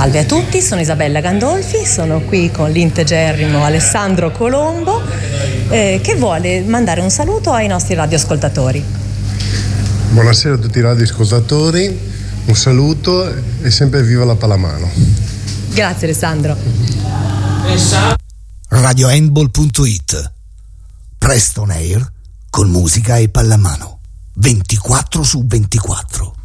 Salve a tutti, sono Isabella Gandolfi, sono qui con l'integerrimo Alessandro Colombo che vuole mandare un saluto ai nostri radioascoltatori. Buonasera a tutti i radioascoltatori, un saluto e sempre viva la pallamano. Grazie Alessandro. RadioHandball.it, presto on air con musica e pallamano 24/24.